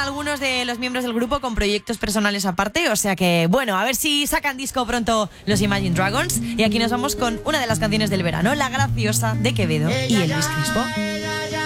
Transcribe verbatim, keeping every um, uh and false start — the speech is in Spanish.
algunos de los miembros del grupo con proyectos personales aparte, o sea que, bueno, a ver si sacan disco pronto los Imagine Dragons. Y aquí nos vamos con una de las canciones del verano, La Graciosa, de Quevedo y Elvis Crespo.